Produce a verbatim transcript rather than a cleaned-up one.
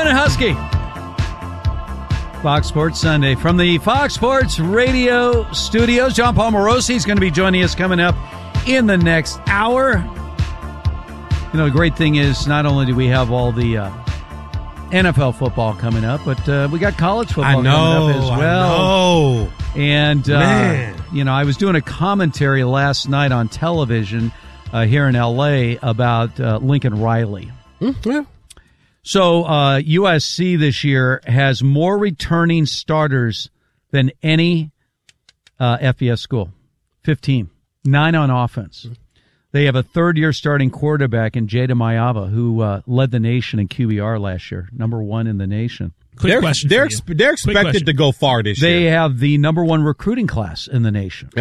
Harmon and Husky. Fox Sports Sunday. From the Fox Sports Radio studios, John Paul Morosi is going to be joining us coming up in the next hour. You know, the great thing is not only do we have all the uh, N F L football coming up, but uh, we got college football I know, coming up as well. I know. And, uh, Man. you know, I was doing a commentary last night on television uh, here in L A about uh, Lincoln Riley. Mm, yeah. So uh, U S C this year has more returning starters than any uh, F B S school. fifteen. Nine on offense. They have a third-year starting quarterback in Jada Mayava, who uh, led the nation in Q B R last year, number one in the nation. Quick They're, question they're, for you. they're Quick expected question. to go far this They year. have the number one recruiting class in the nation.